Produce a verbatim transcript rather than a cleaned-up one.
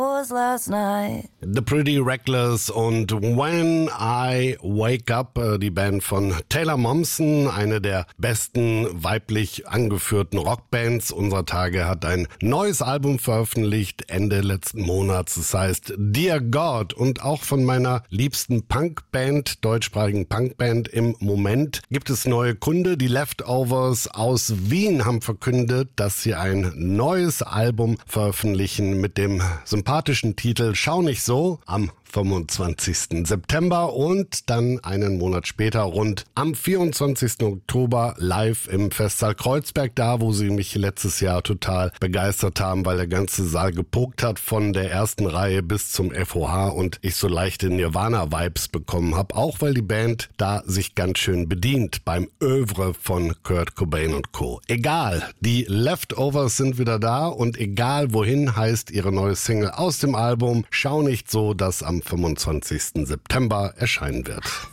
was last night. The Pretty Reckless und When I Wake Up, die Band von Taylor Momsen, eine der besten weiblich angeführten Rockbands unserer Tage, hat ein neues Album veröffentlicht Ende letzten Monats. Das heißt Dear God, und auch von meiner liebsten Punkband, deutschsprachigen Punkband im Moment, gibt es neue Kunde. Die Leftovers aus Wien haben verkündet, dass sie ein neues Album veröffentlichen mit dem sympathischen Titel Schau nicht so am fünfundzwanzigsten September und dann einen Monat später rund am vierundzwanzigsten Oktober live im Festsaal Kreuzberg, da wo sie mich letztes Jahr total begeistert haben, weil der ganze Saal gepokt hat von der ersten Reihe bis zum F O H und ich so leichte Nirvana-Vibes bekommen habe, auch weil die Band da sich ganz schön bedient beim Övre von Kurt Cobain und Co. Egal, die Leftovers sind wieder da und egal wohin heißt ihre neue Single aus dem Album Schau nicht so, das am fünfundzwanzigsten September erscheinen wird.